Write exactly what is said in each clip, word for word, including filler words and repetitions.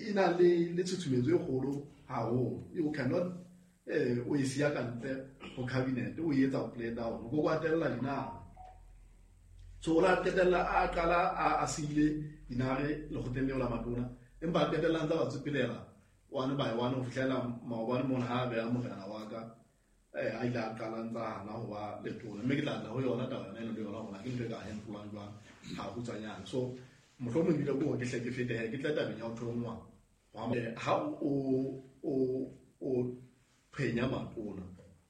ina le le tshutshumetso e kgolo haholo. You cannot eh o isia ka ntle go cabinet o etsa play down go kwatella dinaga. So la ketella a qala a asile dinare le go tenela la matona empa ketella ntse ba tsepelela one by one o fitlela maobane mona ha be a mogena wa ka eh a ila qala ntsa na ho ba le tona mme ke tla tla ho yona taba yona le yona gona ke ntse ka handful jwa ha go tsanyana. So mohlomong dilo go ke hle ke fete he ke tla tabeng ya o thongwa ha o o o phenya matona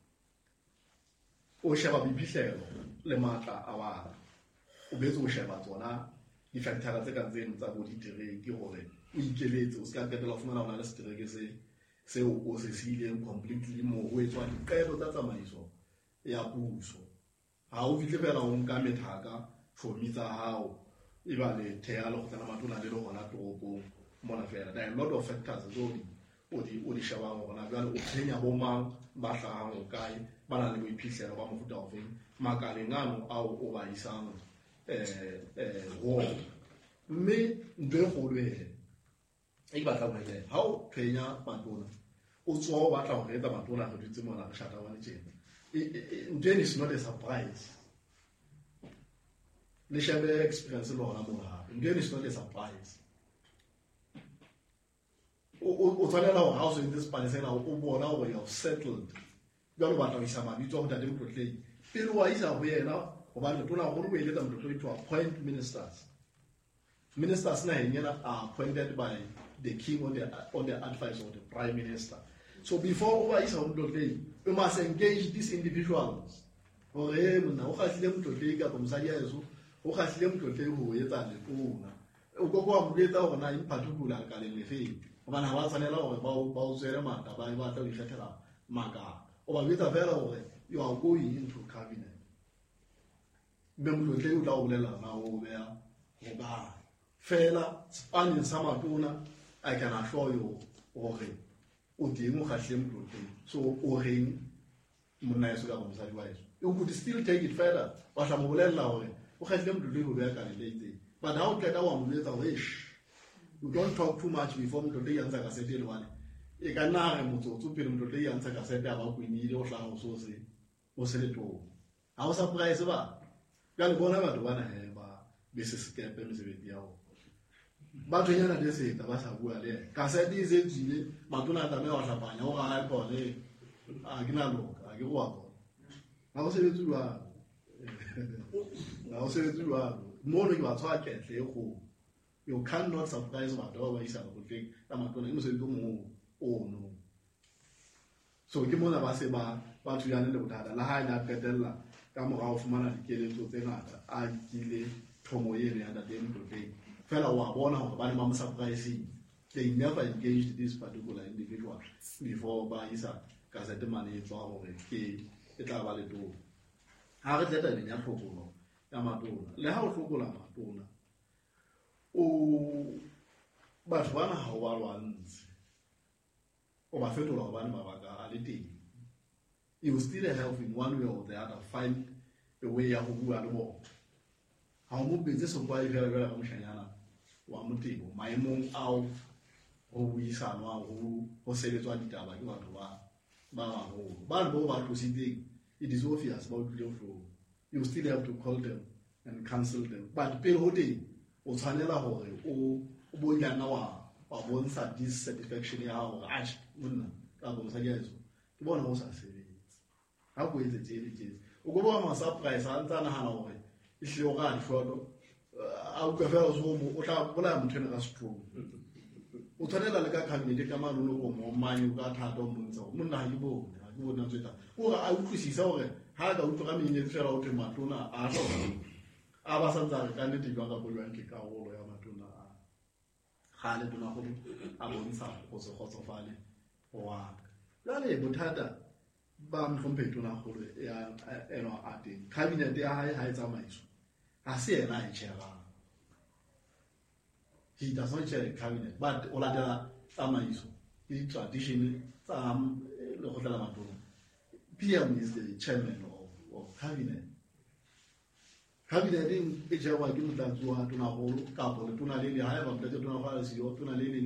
o sheba biphihlelo le matla a wa o betso o sheba tsona di factora tse ka tseno tsa bo ditereke gore o ikeletse o ska ketela o fumana ona le strike se se o se sileng completely mo o etswa diqeto tsa tsamaiso ya puso ha o fitle fela o nka methaka fomitsa hao e ba le thea le go tsena matona le le gona toropong mona fela. There are a lot of factors zo di o di o di sheba gona jwale o tsenya bo mang ba hlagang o kae ba na le boiphihlelo ba mofuta o feng makaleng ano ao o ba isang eh eh go mme ntwe go lwele e ba tla boele ha o phenya matona o tswa o batla go etsa matona go ditse mona go shata wa letsena ntwe is not a surprise le shebe experience lo gona mo ha ntwe is not a surprise o tsanela go house in this panisela o bona go you have settled jalo batla go isa mabitso go date motlotleng pele wa isa go yena go ba letona go re o eletsa motlotleng to appoint ministers ministers na hengena are appointed by the king on the on the advice of the prime minister. So before o ba isa motlotleng we must engage these individuals gore mona o gatlile motlotleng ka bomsadi ya eso o gatlile motlotleng go etsa letona o go go amogeta gona in particular ka le lefeng bana ba tsanela gore ba ba o tsere mata ba ba tla ikgethela maka o ba bitsa fela gore you are going into cabinet be mo tle o tla o bolela na o bea go ba fela spani sa matona I can assure you gore o ding o gahle mo tle so o reng monna eso ka go mosadi wa eso you could still take it further ba tla mo bolela gore o gahle mo tle go bea ka le letse but how tla ka wa mo letsa wish. You don't talk too much before motho le yantsa ka sete le wane e ka nna re motsotso pele motho le yantsa ka sete ba go inile o hlaga o so se o se le to ha o surprise ba ka le bona batho bana he ba be se skepe me se be dia o batho yana de se ta ba sa bua le ka sete se tsile matona ta me wa hlapanya o ga go le a ke na lo a ke go go ha o se le tsulwa ha o se le tsulwa mo le ba tswa ke tle go you cannot surprise my daughter isa go think that my daughter no se do mo o no so ke mona ba se ba ba tsuyana le bothata la ha ina petella ka mo ga o fumana dikeletso tse ngata a kile thomo yene ya dateng today fela wa bona hore ba ne ba mo surprise they never engaged this particular individual before ba isa ka sete mane e tswa gore ke e tla ba le to ha re tla le nya tlhokolo ya matona le ha o tlhokola matona o batho bana ha o ba lwantse o ba fetola go bana mabaka a le teng you still have in one way or the other find a way ya go bua le bona ha o mo betse so kwa e vera vera mo shanyana wa motebo maemong ao go buisana go go sebetswa ditaba ke batho ba ba go ba bo ba tlositseng it is obvious about the flow you still have to call them and cancel them but pele ho teng o tshwanela gore o o bonyana wa wa bontsha dissatisfaction ya gore a monna ka go mosadi ya eso ke bona go sa sebetse ha go etse tsele tsele o go bona ma surprise a ntsana hana gore e hle o ga di foto a o ka fela so mo o tla bola motho ne ka stroke o tshwanela le ka cabinet ka mano go mo manyu ka thata o montsa monna ha di bone ha di bona tseta o ga a utlwisisa gore ha ka utlwa ka menyetsi fela o tema tona a tlo a ba sa tsare ka nnete jwa ka bolwang ke karolo ya matona a ga le tona go a bontsha go se gotsofale wa la le bothata ba mhlomphetho na go ya eno a teng cabinet ya hae ha e tsamaiso ha se yena e tshera he does not chair the cabinet but o latela tsamaiso di tradition tsa le go tla matona P M is the chairman of, of cabinet. Cabinet in e jawa ke motlatsi wa tona go ka bo le tona le le ha e ba motlatsi tona ga le se yo tona le le